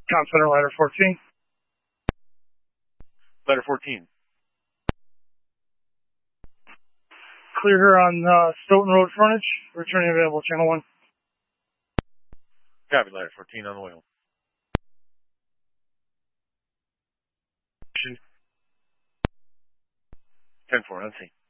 Comm Center, ladder 14. Ladder 14. Clear here on Stoughton Road frontage. Returning available, channel 1. Copy, ladder 14 on the way home. 10-4, on scene.